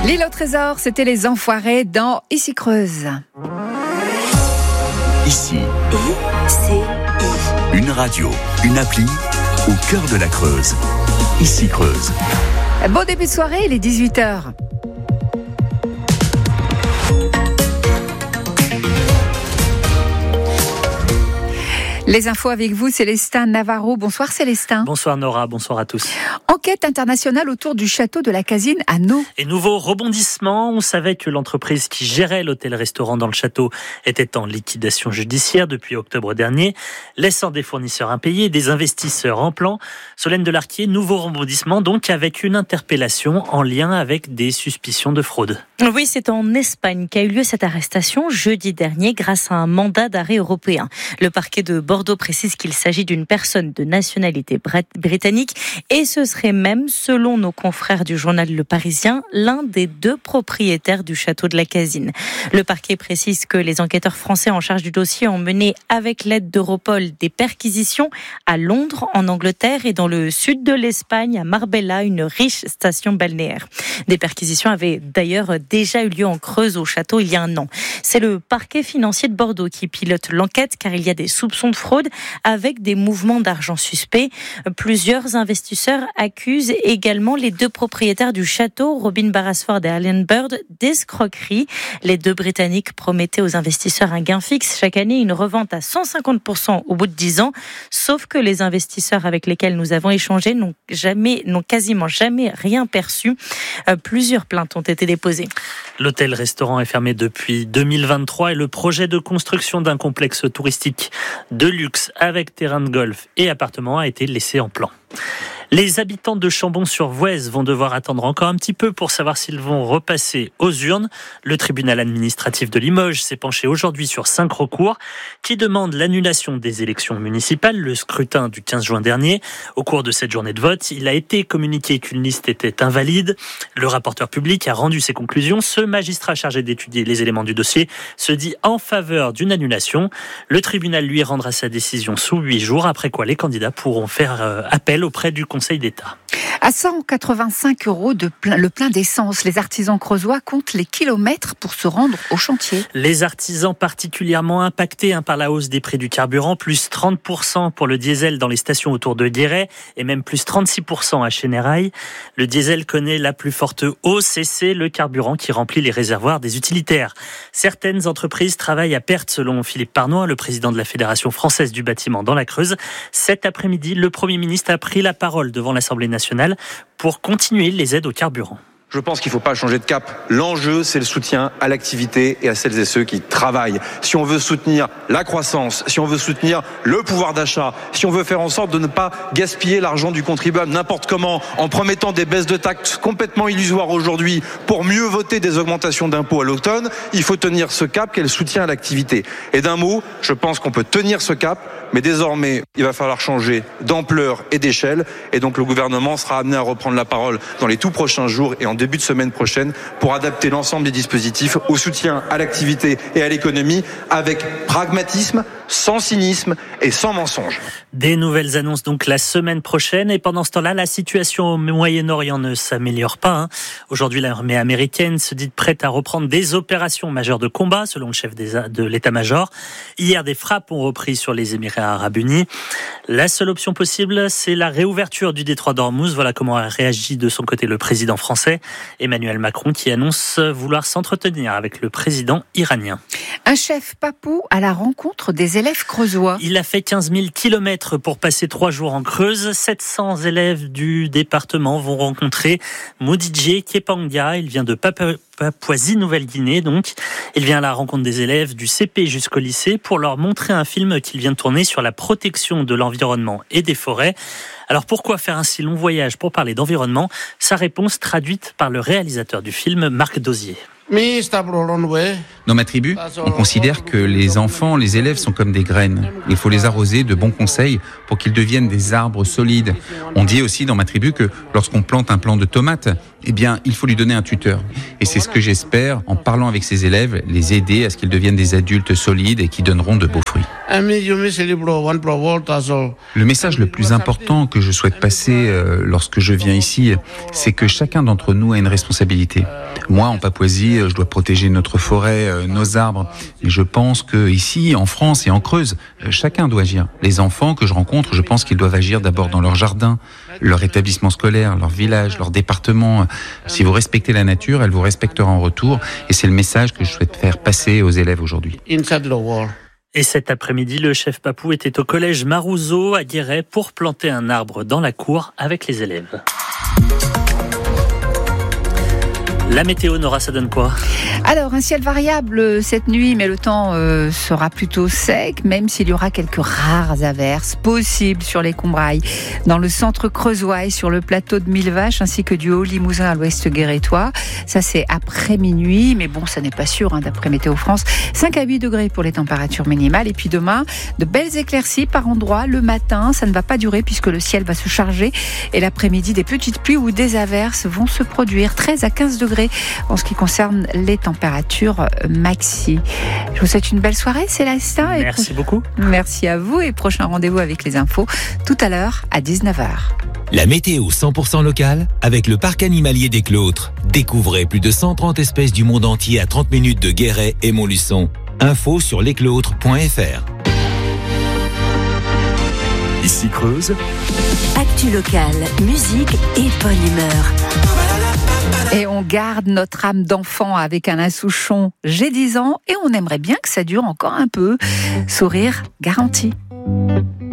L'île au trésor, c'était les Enfoirés dans Ici Creuse. Ici, une radio, une appli au cœur de la Creuse. Ici Creuse. Bon début de soirée, il est 18h. Les infos avec vous, Célestin Navarro. Bonsoir Célestin. Bonsoir Nora, bonsoir à tous. Enquête internationale autour du château de la Casine à Nau. Et nouveau rebondissement, on savait que l'entreprise qui gérait l'hôtel-restaurant dans le château était en liquidation judiciaire depuis octobre dernier, laissant des fournisseurs impayés et des investisseurs en plan. Solène Delarquier, nouveau rebondissement donc avec une interpellation en lien avec des suspicions de fraude. Oui, c'est en Espagne qu'a eu lieu cette arrestation jeudi dernier grâce à un mandat d'arrêt européen. Le parquet de Bordeaux précise qu'il s'agit d'une personne de nationalité britannique et ce serait même, selon nos confrères du journal Le Parisien, l'un des deux propriétaires du château de la Casine. Le parquet précise que les enquêteurs français en charge du dossier ont mené avec l'aide d'Europol des perquisitions à Londres, en Angleterre et dans le sud de l'Espagne, à Marbella, une riche station balnéaire. Des perquisitions avaient d'ailleurs déjà eu lieu en Creuse au château il y a un an. C'est le parquet financier de Bordeaux qui pilote l'enquête car il y a des soupçons de fraude avec des mouvements d'argent suspects. Plusieurs investisseurs accusent également les deux propriétaires du château, Robin Barrasford et Alan Bird, d'escroquerie. Les deux Britanniques promettaient aux investisseurs un gain fixe chaque année, une revente à 150% au bout de 10 ans. Sauf que les investisseurs avec lesquels nous avons échangé n'ont quasiment jamais rien perçu. Plusieurs plaintes ont été déposées. L'hôtel-restaurant est fermé depuis 2023 et le projet de construction d'un complexe touristique de luxe avec terrain de golf et appartements a été laissé en plan. Les habitants de Chambon-sur-Voueize vont devoir attendre encore un petit peu pour savoir s'ils vont repasser aux urnes. Le tribunal administratif de Limoges s'est penché aujourd'hui sur 5 recours qui demandent l'annulation des élections municipales, le scrutin du 15 juin dernier. Au cours de cette journée de vote, il a été communiqué qu'une liste était invalide. Le rapporteur public a rendu ses conclusions. Ce magistrat chargé d'étudier les éléments du dossier se dit en faveur d'une annulation. Le tribunal lui rendra sa décision sous 8 jours, après quoi les candidats pourront faire appel auprès du Conseil d'État. À 185 € le plein d'essence, les artisans creusois comptent les kilomètres pour se rendre au chantier. Les artisans particulièrement impactés par la hausse des prix du carburant, plus 30% pour le diesel dans les stations autour de Guéret et même plus 36% à Chénérail. Le diesel connaît la plus forte hausse et c'est le carburant qui remplit les réservoirs des utilitaires. Certaines entreprises travaillent à perte selon Philippe Parnois, le président de la Fédération française du bâtiment dans la Creuse. Cet après-midi, le Premier ministre a pris la parole devant l'Assemblée nationale pour continuer les aides au carburant. Je pense qu'il ne faut pas changer de cap. L'enjeu, c'est le soutien à l'activité et à celles et ceux qui travaillent. Si on veut soutenir la croissance, si on veut soutenir le pouvoir d'achat, si on veut faire en sorte de ne pas gaspiller l'argent du contribuable n'importe comment, en promettant des baisses de taxes complètement illusoires aujourd'hui pour mieux voter des augmentations d'impôts à l'automne, il faut tenir ce cap qu'est le soutien à l'activité. Et d'un mot, je pense qu'on peut tenir ce cap, mais désormais, il va falloir changer d'ampleur et d'échelle. Et donc le gouvernement sera amené à reprendre la parole dans les tout prochains jours et en début de semaine prochaine pour adapter l'ensemble des dispositifs au soutien à l'activité et à l'économie avec pragmatisme, sans cynisme et sans mensonge. Des nouvelles annonces donc la semaine prochaine et pendant ce temps-là, la situation au Moyen-Orient ne s'améliore pas. Aujourd'hui, l'armée américaine se dit prête à reprendre des opérations majeures de combat selon le chef de l'état-major. Hier, des frappes ont repris sur les Émirats arabes unis. La seule option possible, c'est la réouverture du détroit d'Ormuz. Voilà comment a réagi de son côté le président français, Emmanuel Macron, qui annonce vouloir s'entretenir avec le président iranien. Un chef papou à la rencontre des élèves creusois. Il a fait 15 000 kilomètres pour passer 3 jours en Creuse. 700 élèves du département vont rencontrer Modidje Kepanga. Il vient de Papouasie-Nouvelle-Guinée, donc. Il vient à la rencontre des élèves du CP jusqu'au lycée pour leur montrer un film qu'il vient de tourner sur la protection de l'environnement et des forêts. Alors pourquoi faire un si long voyage pour parler d'environnement ? Sa réponse traduite par le réalisateur du film, Marc Dosier. Dans ma tribu, on considère que les enfants, les élèves sont comme des graines. Il faut les arroser de bons conseils pour qu'ils deviennent des arbres solides. On dit aussi dans ma tribu que lorsqu'on plante un plant de tomates, il faut lui donner un tuteur. Et c'est ce que j'espère, en parlant avec ces élèves, les aider à ce qu'ils deviennent des adultes solides et qui donneront de beaux fruits. Le message le plus important que je souhaite passer lorsque je viens ici, c'est que chacun d'entre nous a une responsabilité. Moi, en Papouasie, je dois protéger notre forêt, nos arbres. Mais je pense que ici, en France et en Creuse, chacun doit agir. Les enfants que je rencontre, je pense qu'ils doivent agir d'abord dans leur jardin, leur établissement scolaire, leur village, leur département. Si vous respectez la nature, elle vous respectera en retour. Et c'est le message que je souhaite faire passer aux élèves aujourd'hui. Et cet après-midi, le chef papou était au collège Marouzeau à Guéret pour planter un arbre dans la cour avec les élèves. La météo, Nora, ça donne quoi ? Alors, un ciel variable cette nuit, mais le temps sera plutôt sec, même s'il y aura quelques rares averses possibles sur les Combrailles, dans le centre creusois et sur le plateau de Millevaches, ainsi que du Haut-Limousin à l'ouest guérétois. Ça, c'est après minuit, mais bon, ça n'est pas sûr, d'après Météo France. 5 à 8 degrés pour les températures minimales. Et puis demain, de belles éclaircies par endroits. Le matin, ça ne va pas durer puisque le ciel va se charger. Et l'après-midi, des petites pluies ou des averses vont se produire. 13 à 15 degrés en ce qui concerne les températures maxi. Je vous souhaite une belle soirée, Célestin. Merci beaucoup. Merci à vous et prochain rendez-vous avec les infos tout à l'heure à 19h. La météo 100% locale avec le parc animalier des Clôtres. Découvrez plus de 130 espèces du monde entier à 30 minutes de Guéret et Montluçon. Info sur lesclôtres.fr. Ici Creuse. Actu locale, musique et bonne humeur. Et on garde notre âme d'enfant avec Alain Souchon. J'ai 10 ans et on aimerait bien que ça dure encore un peu. Sourire garanti.